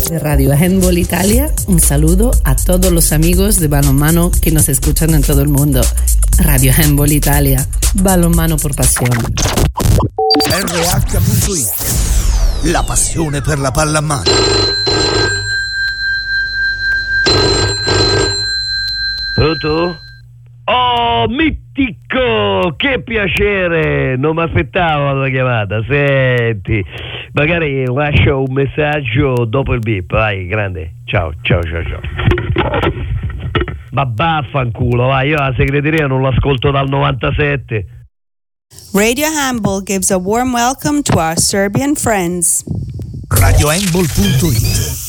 De Radio Handball Italia, un saludo a todos los amigos de balonmano que nos escuchan en todo el mundo. Radio Handball Italia, balonmano por pasión. RH.it, la passione per la pallamano. Pronto? Oh, mitico! Che piacere! Non mi aspettavo la chiamata. Senti, magari lascio un messaggio dopo il beep. Vai, grande. Ciao. Ma vaffanculo, vai, io la segreteria non l'ascolto dal 97. Radio Handball gives a warm welcome to our Serbian friends. RadioHandball.it,